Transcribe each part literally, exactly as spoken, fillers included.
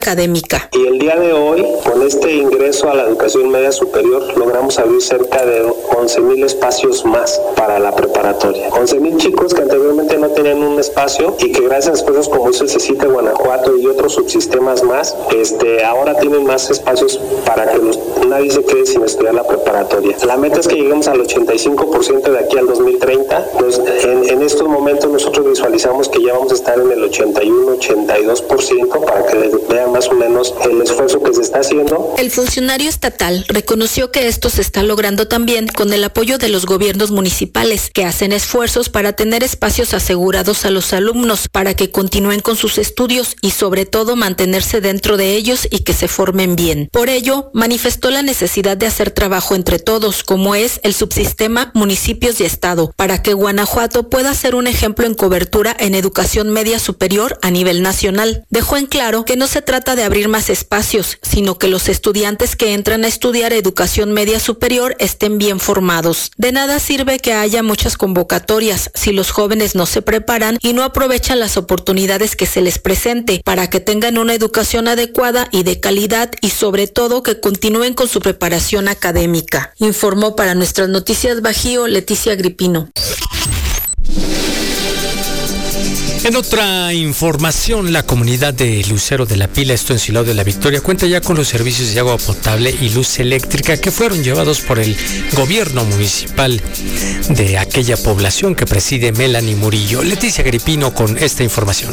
académica. Y el día de hoy, con este ingreso a la educación media superior, logramos abrir cerca de once mil espacios más para la preparatoria. once mil chicos que anteriormente no tenían un espacio y que gracias a esfuerzos como hizo el CECITE Guanajuato y otros subsistemas más, este, ahora tienen más espacios para que los, nadie se quede sin estudiar la preparatoria. La meta es que lleguemos al ochenta y cinco por ciento de aquí al dos mil treinta. Pues en, en estos momentos nosotros visualizamos que ya vamos a estar en el ochenta y uno, ochenta y dos por ciento para que vean más o menos el esfuerzo que se está haciendo. El funcionario estatal reconoció que esto se está logrando también con el apoyo de los gobiernos municipales, que hacen esfuerzos para tener espacios asegurados a los alumnos para que continúen con sus estudios y sobre todo mantenerse dentro de ellos y que se formen bien. Por ello, manifestó la necesidad de hacer trabajo entre todos, como es el subsistema municipios y estado, para que Guanajuato pueda ser un ejemplo en cobertura en educación media superior a nivel nacional. Dejó en claro que no se trata de abrir más espacios, sino que los estudiantes que entran a estudiar educación media superior estén bien formados. De nada sirve que haya muchas convocatorias si los jóvenes no se preparan y no aprovechan las oportunidades que se les presente para que tengan una educación adecuada y de calidad y sobre todo que continúen con su preparación académica. Informó para Nuestras Noticias Bajío Leticia Gripino. En otra información, la comunidad de Lucero de la Pila, esto en Silao de la Victoria, cuenta ya con los servicios de agua potable y luz eléctrica que fueron llevados por el gobierno municipal de aquella población que preside Melanie Murillo. Leticia Gripino con esta información.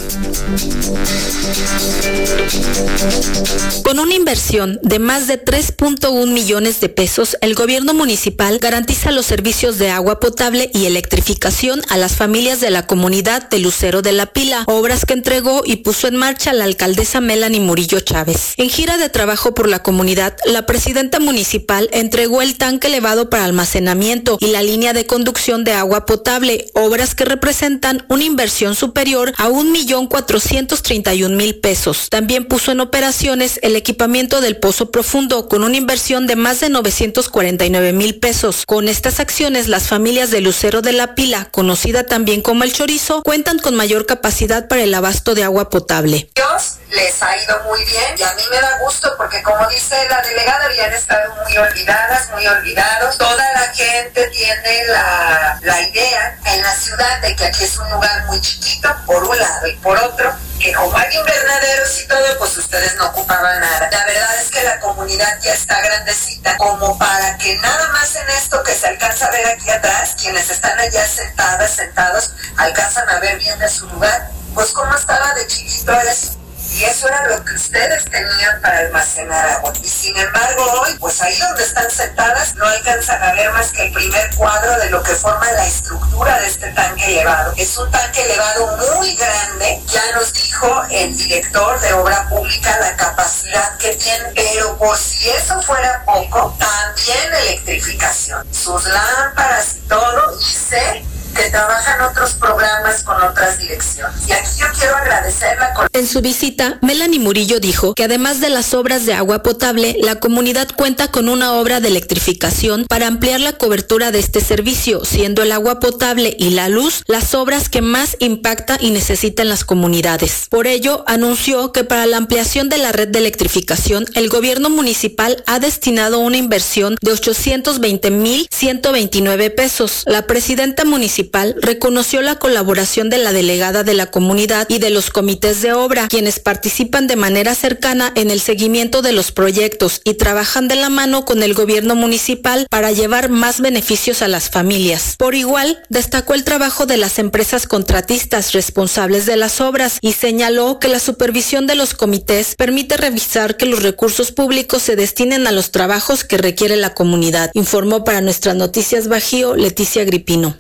Con una inversión de más de tres punto uno millones de pesos, el gobierno municipal garantiza los servicios de agua potable y electrificación a las familias de la comunidad de Lucero de la Pila, obras que entregó y puso en marcha la alcaldesa Melanie Murillo Chávez. En gira de trabajo por la comunidad, la presidenta municipal entregó el tanque elevado para almacenamiento y la línea de conducción de agua potable, obras que representan una inversión superior a un millón cuatrocientos treinta y un mil pesos. También puso en operaciones el equipamiento del pozo profundo con una inversión de más de novecientos cuarenta y nueve mil pesos. Con estas acciones, las familias de Lucero de la Pila, conocida también como El Chorizo, cuentan con mayor capacidad para el abasto de agua potable. Dios les ha ido muy bien y a mí me da gusto porque, como dice la delegada, habían estado muy olvidadas, muy olvidados. Toda la gente tiene la, la idea en la ciudad de que aquí es un lugar muy chiquito, por un lado, y por otro, que como hay invernaderos y todo, pues ustedes no ocupaban nada. La verdad es que la comunidad ya está grandecita como para que nada más en esto que se alcanza a ver aquí atrás, quienes están allá sentadas, sentados, alcanzan a ver bien de su lugar, pues cómo estaba de chiquito eso. Y eso era lo que ustedes tenían para almacenar agua. Y sin embargo hoy, pues ahí donde están sentadas, no alcanzan a ver más que el primer cuadro de lo que forma la estructura de este tanque elevado. Es un tanque elevado muy grande, ya nos dijo el director de obra pública la capacidad que tiene, pero por si eso fuera poco, también electrificación. Sus lámparas y todo, y sé que trabajan otros programas con otras direcciones. Y aquí yo quiero agradecerla. Con... En su visita, Melanie Murillo dijo que además de las obras de agua potable, la comunidad cuenta con una obra de electrificación para ampliar la cobertura de este servicio, siendo el agua potable y la luz las obras que más impacta y necesitan las comunidades. Por ello, anunció que para la ampliación de la red de electrificación, el gobierno municipal ha destinado una inversión de ochocientos veinte mil ciento veintinueve pesos. La presidenta municipal reconoció la colaboración de la delegada de la comunidad y de los comités de obra, quienes participan de manera cercana en el seguimiento de los proyectos y trabajan de la mano con el gobierno municipal para llevar más beneficios a las familias. Por igual, destacó el trabajo de las empresas contratistas responsables de las obras y señaló que la supervisión de los comités permite revisar que los recursos públicos se destinen a los trabajos que requiere la comunidad. Informó para Nuestras Noticias Bajío Leticia Gripino.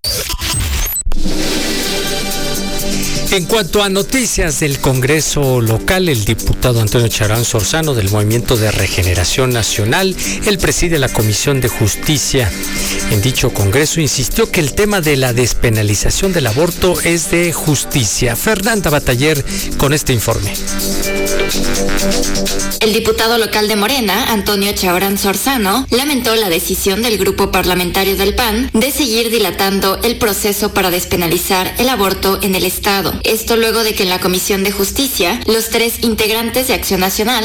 En cuanto a noticias del Congreso local, el diputado Antonio Chaurán Sorzano del Movimiento de Regeneración Nacional, él preside la Comisión de Justicia. En dicho Congreso insistió que el tema de la despenalización del aborto es de justicia. Fernanda Bataller con este informe. El diputado local de Morena, Antonio Chaurán Sorzano, lamentó la decisión del grupo parlamentario del P A N de seguir dilatando el proceso para despenalizar el aborto en el Estado. Esto luego de que en la Comisión de Justicia, los tres integrantes de Acción Nacional